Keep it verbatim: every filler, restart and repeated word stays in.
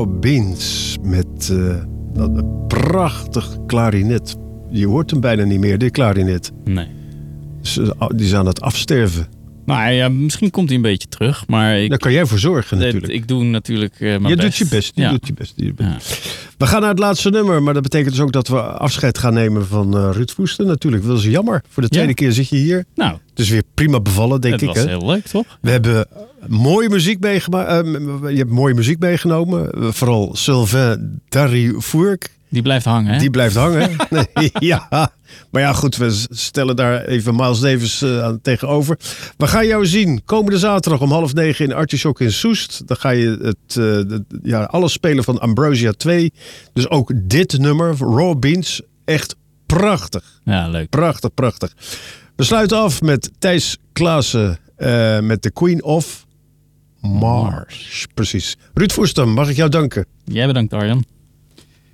Raw Beans met uh, dat prachtig klarinet. Je hoort hem bijna niet meer, dit klarinet. Nee. Ze, die is aan het afsterven. Nou ja, misschien komt hij een beetje terug, maar ik, daar kan jij voor zorgen natuurlijk. Ik doe natuurlijk uh, mijn je best. Doet je best. Je ja. doet je best. Je best. Ja. We gaan naar het laatste nummer, maar dat betekent dus ook dat we afscheid gaan nemen van uh, Ruud Voester. Natuurlijk, dat is jammer. Voor de tweede ja. keer zit je hier. Nou, dus weer prima bevallen, denk het ik. Het was hè? heel leuk, toch? We hebben mooie muziek meegemaakt. Uh, je hebt mooie muziek meegenomen. Uh, vooral Sylvain Darifourcq. Die blijft hangen, hè? Die blijft hangen. Nee, ja. Maar ja, goed, we stellen daar even Miles Davis uh, aan tegenover. We gaan jou zien komende zaterdag om half negen in Artichok in Soest. Dan ga je het, uh, de, ja, alles spelen van Ambrosia twee. Dus ook dit nummer, Raw Beans, echt prachtig. Ja, leuk. Prachtig, prachtig. We sluiten af met Thijs Klaassen uh, met The Queen of Mars. Mars. Precies. Ruud Voester, mag ik jou danken? Jij bedankt, Arjan.